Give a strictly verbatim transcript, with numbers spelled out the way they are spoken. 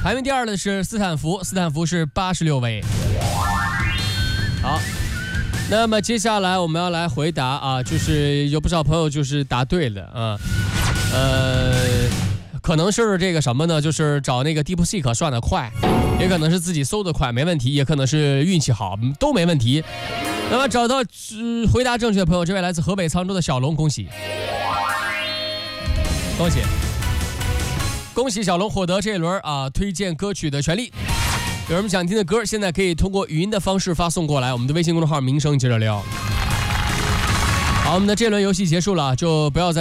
排名第二的是斯坦福，斯坦福是八十六位。好，那么接下来我们要来回答啊，就是有不少朋友就是答对了啊，呃，可能是这个什么呢？就是找那个 DeepSeek 算得快，也可能是自己搜得快，没问题，也可能是运气好，都没问题。那么找到、呃、回答正确的朋友，这位来自河北沧州的小龙，恭喜，恭喜。恭喜小龙获得这一轮啊推荐歌曲的权利。有什么想听的歌，现在可以通过语音的方式发送过来，我们的微信公众号名声接着聊。好，我们的这轮游戏结束了，就不要再